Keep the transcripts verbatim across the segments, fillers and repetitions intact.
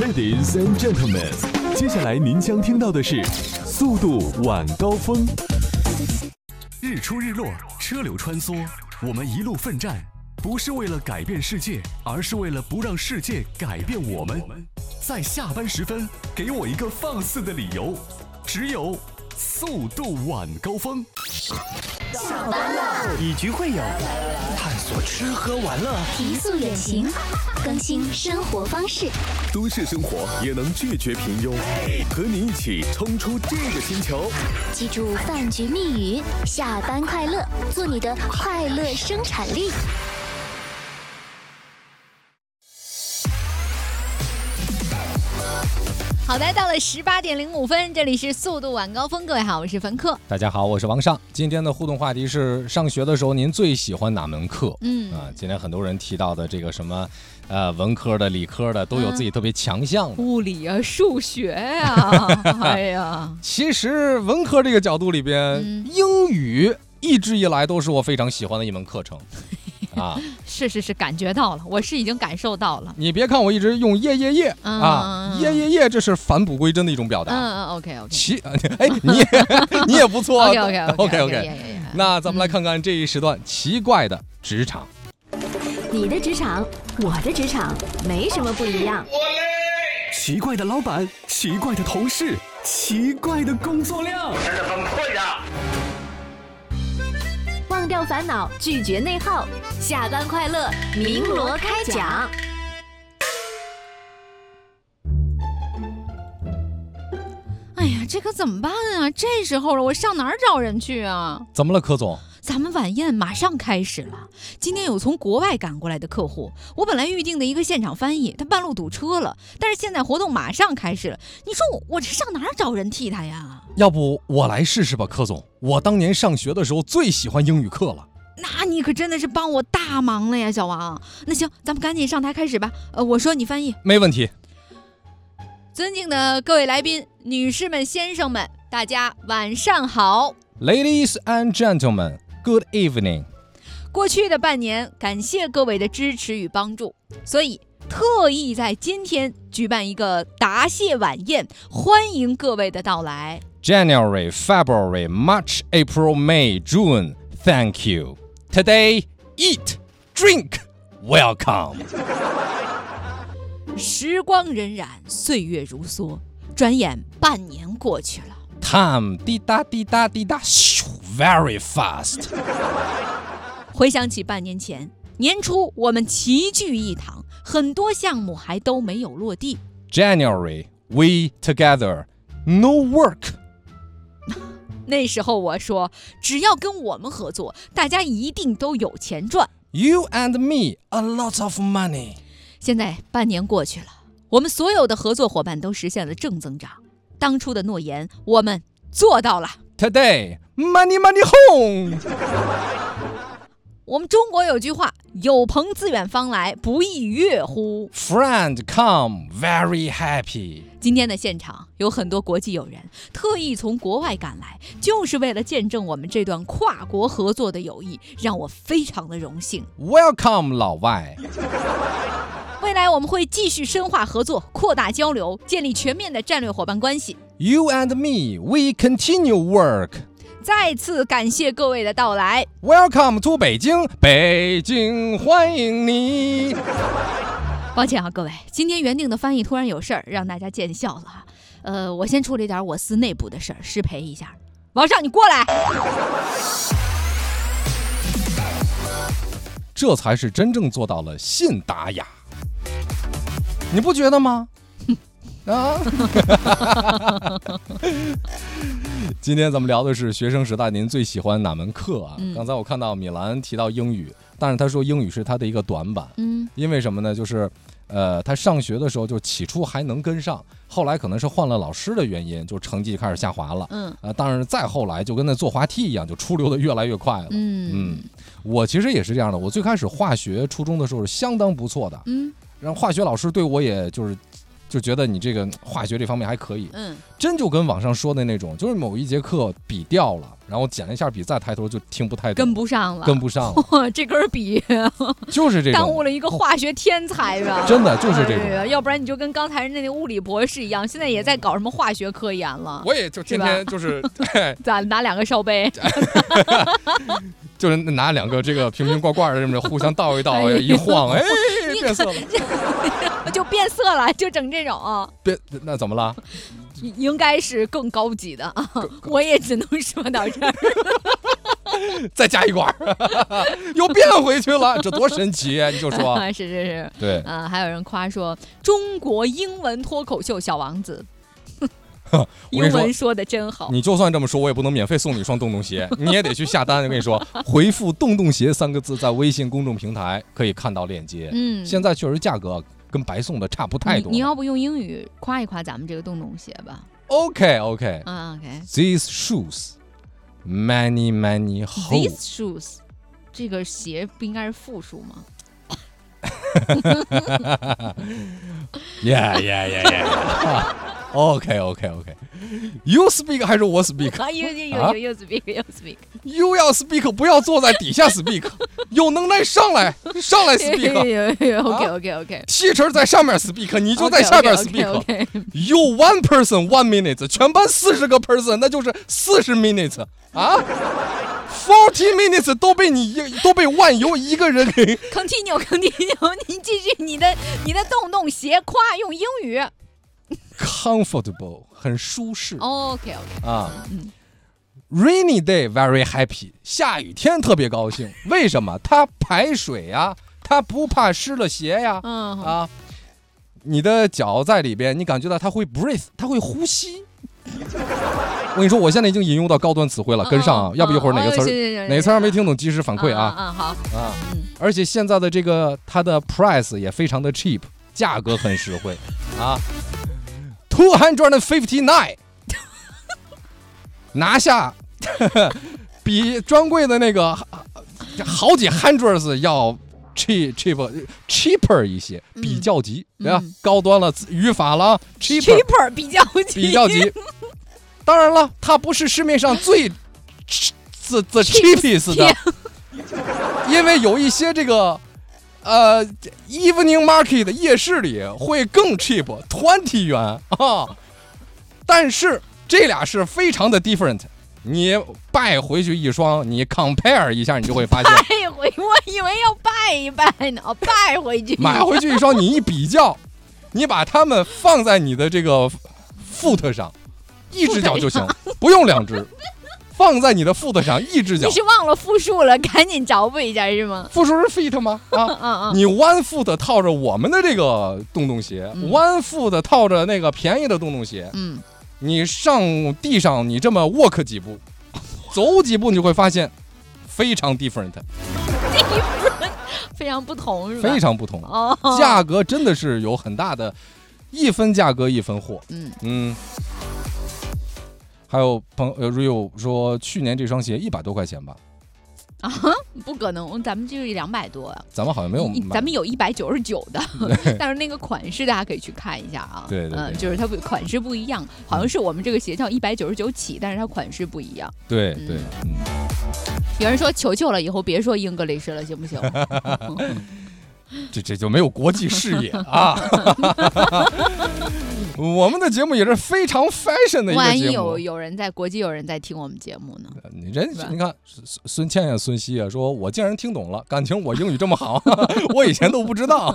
Ladies and gentlemen， 接下来您将听到的是速度晚高峰。日出日落，车流穿梭，我们一路奋战，不是为了改变世界，而是为了不让世界改变我们。在下班时分，给我一个放肆的理由，只有速度晚高峰。 下班了， 以局会友，探索吃喝玩乐， 提速远行，更新生活方式。 都市生活也能拒绝平庸，和你一起冲出这个星球。 记住饭局密语：下班快乐，做你的快乐生产力。 好的，到了十八点零五分，这里是速度晚高峰，各位好，我是冯克。 大家好，我是王尚。今天的互动话题是：上学的时候您最喜欢哪门课？ 嗯啊，今天很多人提到的这个什么，呃，文科的、理科的，都有自己特别强项的。 嗯、物理啊，数学啊，哎呀， 其实文科这个角度里边，嗯、英语一直以来都是我非常喜欢的一门课程。啊， 是是是，感觉到了，我是已经感受到了。 你别看我一直用耶耶耶啊，耶耶耶，这是返璞归真的一种表达。 嗯嗯 ，OK OK。 其哎，你也你也不错。 OK OK OK OK。那咱们来看看这一时段奇怪的职场。 你的职场，我的职场，没什么不一样。 奇怪的老板，奇怪的同事，奇怪的工作量， 真的崩溃了。 忘掉烦恼，拒绝内耗，下班快乐，鸣锣开讲。 哎呀，这可怎么办啊？这时候了，我上哪儿找人去啊？ 怎么了，柯总？ 咱们晚宴马上开始了，今天有从国外赶过来的客户，我本来预定的一个现场翻译，他半路堵车了，但是现在活动马上开始了，你说我我这上哪儿找人替他呀？ 要不我来试试吧，柯总，我当年上学的时候最喜欢英语课了。 那你可真的是帮我大忙了呀，小王。那行，咱们赶紧上台开始吧。呃，我说你翻译， 没问题。 尊敬的各位来宾，女士们、先生们，大家晚上好。 Ladies and gentlemen。Good evening。 过去的半年，感谢各位的支持与帮助，所以特意在今天举办一个答谢晚宴，欢迎各位的到来。 January, February, March, April, May, June. Thank you. Today, eat, drink, welcome. 时光荏苒，岁月如梭，转眼半年过去了。 Time 滴答滴答滴答，咻 ，very fast。 回想起半年前年初，我们齐聚一堂，很多项目还都没有落地。 January, we together, no work。 那时候我说，只要跟我们合作，大家一定都有钱赚。 You and me, a lot of money。 现在半年过去了，我们所有的合作伙伴都实现了正增长。当初的诺言，我们做到了。 Today, money, money home。 我们中国有句话，有朋自远方来，不亦乐乎。 Friend come, very happy。 今天的现场有很多国际友人，特意从国外赶来，就是为了见证我们这段跨国合作的友谊，让我非常的荣幸。 Welcome， 老外。 未来我们会继续深化合作，扩大交流，建立全面的战略伙伴关系。 You and me, we continue work。 再次感谢各位的到来。 Welcome to 北京，北京欢迎你。 抱歉啊，各位，今天原定的翻译突然有事儿，让大家见笑了。呃，我先处理点我司内部的事儿，失陪一下。王少，你过来。 这才是真正做到了信达雅。你不觉得吗？啊！今天咱们聊的是学生时代您最喜欢哪门课啊？嗯、刚才我看到米兰提到英语，但是他说英语是他的一个短板。嗯，因为什么呢？就是呃，他上学的时候就起初还能跟上，后来可能是换了老师的原因，就成绩开始下滑了。嗯，呃，当然再后来就跟那坐滑梯一样，就出溜的越来越快了。嗯嗯，我其实也是这样的，我最开始化学初中的时候是相当不错的。嗯。然后化学老师对我也就是就觉得你这个化学这方面还可以。嗯，真就跟网上说的那种，就是某一节课笔掉了，然后捡了一下笔，再抬头就听不太懂， 跟不上了， 跟不上了。 这根笔就是这种， 耽误了一个化学天才吧？ 真的就是这种、 哎，要不然你就跟刚才那个物理博士一样，现在也在搞什么化学科研了。 我也就天天就是咋拿两个烧杯。 就是拿两个这个瓶瓶罐罐的这么互相倒一倒，哎、一晃，哎，变色了， 就变色了，就整这种。 变那怎么了？ 应该是更高级的啊，我也只能说到这儿。 再加一罐，又变回去了，这多神奇！你就说， 是是是， 对啊、呃，还有人夸说中国英文脱口秀小王子。英文说的真好， 你就算这么说，我也不能免费送你一双洞洞鞋，你也得去下单。我跟你说，回复洞洞鞋三个字，在微信公众平台可以看到链接。嗯，现在确实价格跟白送的差不太多。 你, 你要不用英语夸一夸咱们这个洞洞鞋吧 ？OK OK， 啊 OK。 These shoes, many many holes. These shoes， 这个鞋不应该是复数吗 ？Yeah yeah yeah yeah。OK OK OK，You speak 还是我 speak？ 啊 ，You You You You speak You speak。You 要 speak， 不要坐在底下 speak， 有能耐上来上来 speak。OK OK OK。 Teacher 在上面 speak， 你就在下面 speak。You one person one minute， 全班四十个 person， 那就是四十 minutes 啊。Forty minutes 都被你都被万由一个人给。 Continue Continue， 你继续你的你的洞洞鞋夸用英语。 Comfortable 很舒适。 OK OK 啊、嗯、，Rainy day very happy， 下雨天特别高兴。为什么？它排水呀，它不怕湿了鞋呀。嗯啊，你的脚在里边，你感觉到它会 breathe， 它会呼吸。我跟你说，我现在已经引用到高端词汇了，跟上啊，要不一会儿哪个词儿、哦、哪个词儿没听懂，及时反馈啊。 嗯好啊，而且现在的这个它的 price 也非常的 cheap， 价格很实惠啊。two hundred fifty-nine 拿下比专柜的那个好几 hundreds 要 cheap cheap cheaper 一些，比较级对吧、嗯？高端了语法了 cheaper, cheaper 比较级比较级。当然了，它不是市面上最 the the cheapest 的，因为有一些这个。呃 ，evening market 夜市里会更 cheap， twenty 元啊，但是这俩是非常的 different。你拜回去一双，你 compare 一下，你就会发现。 拜回，我以为要拜一拜呢，拜回去。 买回去一双，你一比较，你把它们放在你的这个 foot 上，一只脚就行，不用两只。放在你的 foot 上，一只脚。 你是忘了复数了，赶紧找补一下是吗？ 复数是 feet 吗？啊，嗯嗯，你 one foot 套着我们的这个洞洞鞋、嗯、，one foot 套着那个便宜的洞洞鞋，嗯，你上地上你这么 walk 几步，走几步，你就会发现非常 different， 非常不同是吧？ 非常不同，哦，价格真的是有很大的，一分价格一分货，嗯嗯。还有朋友 Rio 说，去年这双鞋一百多块钱吧？ 啊，不可能，咱们就是两百多啊。 咱们好像没有， 咱们有一百九十九的，但是那个款式大家可以去看一下啊。 对对对， 嗯，就是它款式不一样，好像是我们这个鞋叫一百九十九起，但是它款式不一样。 对对，嗯。 有人说求求了，以后别说英格雷士了，行不行？ 这这就没有国际视野啊！我们的节目也是非常 fashion 的一个节目。 万一有有人在国际有人在听我们节目呢？ 人你看孙倩呀、孙熙啊，说我竟然听懂了，感情我英语这么好，我以前都不知道。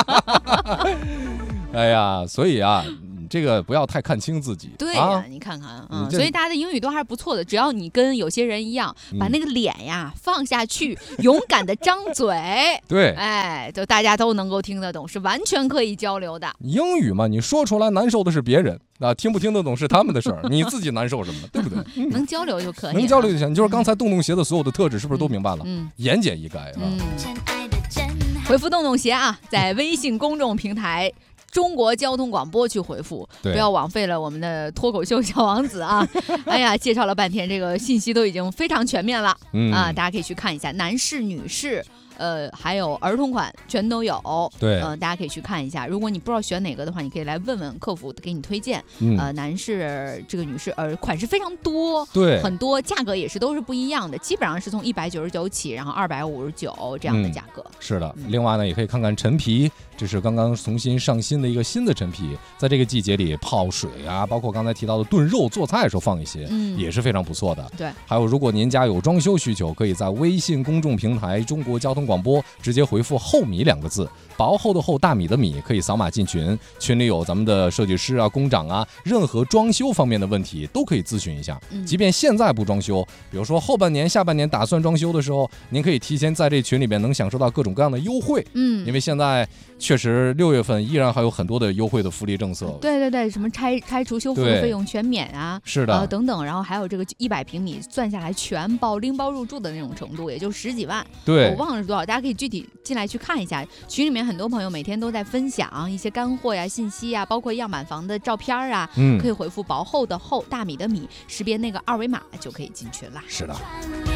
哎呀，所以啊。这个不要太看清自己。 对呀、啊，你看看，嗯，所以大家的英语都还是不错的。只要你跟有些人一样，把那个脸呀放下去，勇敢的张嘴， 对， 哎，就大家都能够听得懂，是完全可以交流的。 英语嘛，你说出来难受的是别人啊，听不听得懂是他们的事儿，你自己难受什么，对不对？ 嗯、能交流就可以， 能交流就行。你就是刚才洞洞鞋的所有的特质，是不是都明白了？嗯，言简意赅啊。嗯、 回复洞洞鞋啊，在微信公众平台。中国交通广播去回复，不要枉费了我们的脱口秀小王子啊！哎呀，介绍了半天，这个信息都已经非常全面了、嗯、啊！大家可以去看一下，男士、女士呃，还有儿童款全都有。 对， 呃，大家可以去看一下。如果你不知道选哪个的话，你可以来问问客服，给你推荐。 嗯、 呃，男士这个女士，呃，款式非常多， 对， 很多，价格也是都是不一样的，基本上是从一百九十九起，然后二百五十九这样的价格。 嗯、是的，另外呢，也可以看看陈皮，这是刚刚重新上新的一个新的陈皮，在这个季节里泡水啊，包括刚才提到的炖肉、做菜的时候放一些，嗯，也是非常不错的。 对， 还有如果您家有装修需求，可以在微信公众平台中国交通广播直接回复厚米两个字，薄厚的厚，大米的米，可以扫码进群，群里有咱们的设计师啊、工长啊，任何装修方面的问题都可以咨询一下。嗯、即便现在不装修，比如说后半年、下半年打算装修的时候，您可以提前在这群里面能享受到各种各样的优惠。嗯，因为现在确实六月份依然还有很多的优惠的福利政策。 对对对，什么拆拆除修复的费用全免啊， 是的、 呃、等等，然后还有这个一百平米算下来全包拎包入住的那种程度，也就十几万。 对， 我忘了是多少，大家可以具体进来去看一下。群里面很多朋友每天都在分享一些干货呀、信息呀，包括样板房的照片啊，嗯，可以回复薄厚的厚、大米的米，识别那个二维码就可以进群了。 是的。